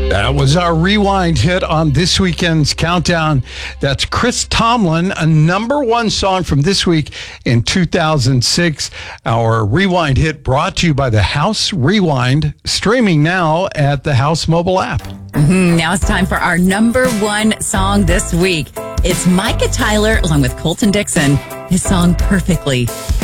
That was our rewind hit on this weekend's countdown. That's Chris Tomlin, a number one song from this week in 2006. Our rewind hit brought to you by the House Rewind, streaming now at the House mobile app. Now it's time for our number one song this week. It's Micah Tyler along with Colton Dixon. His song Perfectly.